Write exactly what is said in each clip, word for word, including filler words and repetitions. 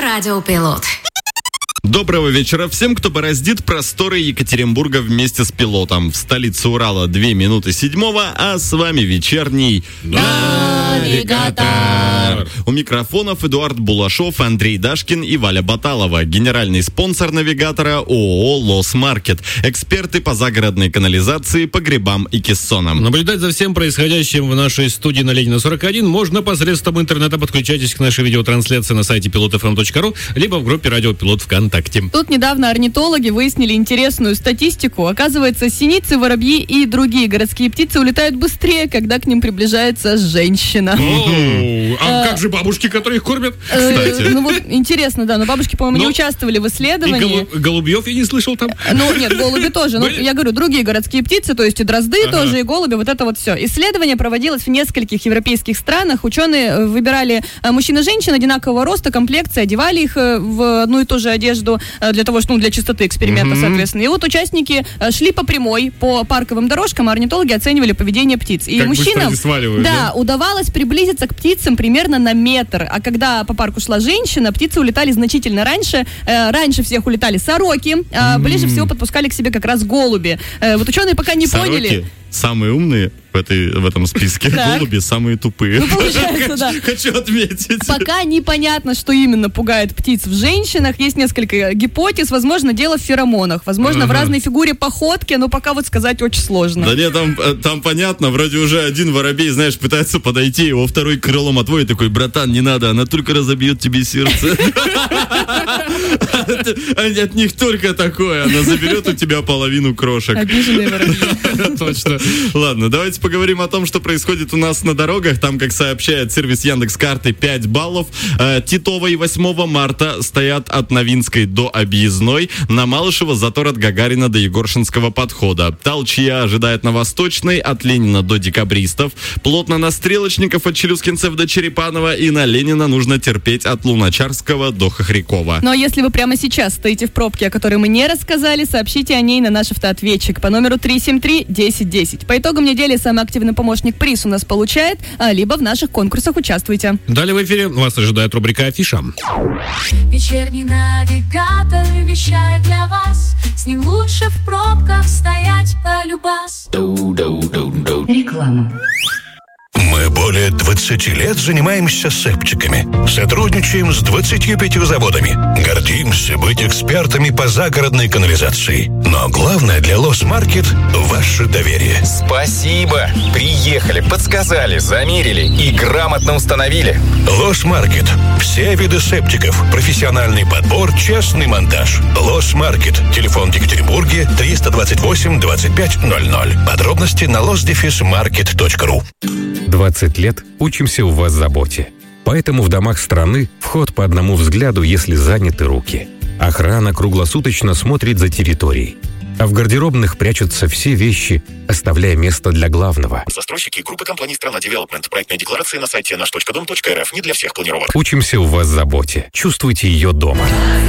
Радио Пилот. Доброго вечера всем, кто бороздит просторы Екатеринбурга вместе с пилотом. В столице Урала две минуты седьмого, а с вами вечерний навигатор. У микрофонов Эдуард Булашов, Андрей Дашкин и Валя Баталова. Генеральный спонсор навигатора ООО «Лосмаркет». Эксперты по загородной канализации, погребам и кессонам. Наблюдать за всем происходящим в нашей студии на Ленина сорок один можно посредством интернета. Подключайтесь к нашей видеотрансляции на сайте пилот эф эм точка ру, либо в группе Радио Пилот ВКонтакте. Тут недавно орнитологи выяснили интересную статистику. Оказывается, синицы, воробьи и другие городские птицы улетают быстрее, когда к ним приближается женщина. О, а как же бабушки, которые их кормят? Кстати. Ну вот интересно, да, но бабушки, по-моему, не Но- участвовали в И исследовании. голу- голубьев я не слышал там. Ну, нет, голуби тоже. Ну, Были? я говорю, другие городские птицы, то есть и дрозды Ага. тоже, и голуби, вот это вот все. Исследование проводилось в нескольких европейских странах. Ученые выбирали э, мужчин и женщин одинакового роста, комплекции, одевали их э, в одну и ту же одежду э, для того, что, ну, для чистоты эксперимента, Мгм. соответственно. И вот участники э, шли по прямой, по парковым дорожкам, а орнитологи оценивали поведение птиц. И Как быстро мужчинам, они сваливают, да, да? удавалось приблизиться к птицам примерно на метр. А когда по парку шла женщина, птицы улетали значительно раньше. Э, раньше всех улетали сороки, а ближе всего подпускали к себе как раз голуби. Э, вот ученые пока не Сороки поняли. самые умные в, этой, в этом списке, Так. голуби самые тупые. Ну, получается, да. Хочу отметить. Пока непонятно, что именно пугает птиц в женщинах. Есть несколько гипотез. Возможно, дело в феромонах. Возможно, в Ага. разной фигуре походки, но пока вот сказать очень сложно. Да нет, там, э, там понятно, вроде уже один воробей, знаешь, пытается подойти, его второй крылом отводит, такой: братан, не надо, она только разобьет тебе сердце. От них только такое, она заберет у тебя половину крошек. Обиженные воробьи. Точно. Ладно, давайте поговорим о том, что происходит у нас на дорогах. Там, как сообщает сервис Яндекс.Карты, пять баллов. Э, Титова и восьмого марта стоят от Новинской до Объездной. На Малышево затор от Гагарина до Егоршинского подхода. Толчья ожидает на Восточной от Ленина до Декабристов. Плотно на Стрелочников от Челюскинцев до Черепанова. И на Ленина нужно терпеть от Луначарского до Хохрякова. Ну а если вы прямо сейчас стоите в пробке, о которой мы не рассказали, сообщите о ней на наш автоответчик по номеру три семь три десять десять. По итогам недели самый активный помощник приз у нас получает, а, либо в наших конкурсах участвуйте. Далее в эфире вас ожидает рубрика «Афиша». Вечерний навигатор вещает для вас. С ним лучше в пробках стоять полюбас. Реклама. Мы более двадцати лет занимаемся септиками. Сотрудничаем с двадцатью пятью заводами. Гордимся быть экспертами по загородной канализации. Но главное для Лосмаркет – ваше доверие. Спасибо! Приехали, подсказали, замерили и грамотно установили. Лосмаркет. Все виды септиков. Профессиональный подбор, честный монтаж. Лосмаркет. Телефон в Екатеринбурге триста двадцать восемь двадцать пять ноль ноль. Подробности на лос дефис маркет точка ру. двадцать лет учимся у вас заботе. Поэтому в домах страны вход по одному взгляду, если заняты руки. Охрана круглосуточно смотрит за территорией. А в гардеробных прячутся все вещи, оставляя место для главного. Застройщики группы компаний «Страна Девелопмент». Проектная декларация на сайте наш точка дом точка эр эф. Не для всех планировок. Учимся у вас заботе. Чувствуйте ее дома.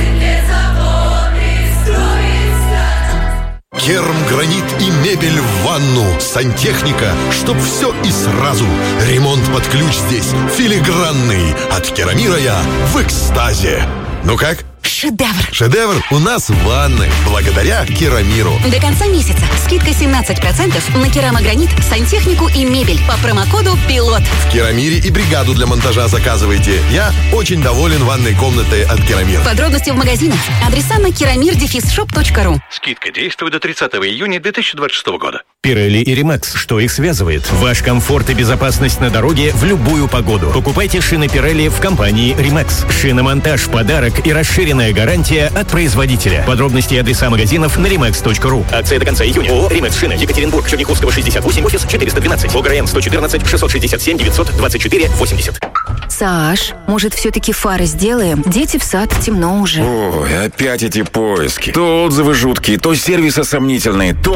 Керамгранит и мебель в ванну. Сантехника, чтоб все и сразу. Ремонт под ключ здесь филигранный. От Керамира я в экстазе. Ну как? Шедевр. Шедевр у нас в ванной. Благодаря Керамиру. До конца месяца скидка семнадцать процентов на керамогранит, сантехнику и мебель по промокоду ПИЛОТ. В Керамире и бригаду для монтажа заказывайте. Я очень доволен ванной комнатой от Керамир. Подробности в магазинах. Адреса на керамир дефис шоп точка ру. Скидка действует до тридцатого июня две тысячи двадцать шестого года. Пирелли и Ремекс. Что их связывает? Ваш комфорт и безопасность на дороге в любую погоду. Покупайте шины Пирелли в компании Ремекс. Шиномонтаж в подарок и расширенная гарантия от производителя. Подробности и адреса магазинов на ремекс точка ру. Акция до конца июня. ООО «Ремекс Шины». Екатеринбург, Черняховского, шестьдесят восемь, офис четыреста двенадцать. ОГРН сто четырнадцать шестьсот шестьдесят семь девятьсот двадцать четыре восемьдесят. Саш, может, все-таки фары сделаем? Дети в сад, темно уже. Ой, опять эти поиски. То отзывы жуткие, то сервисы сомнительные, то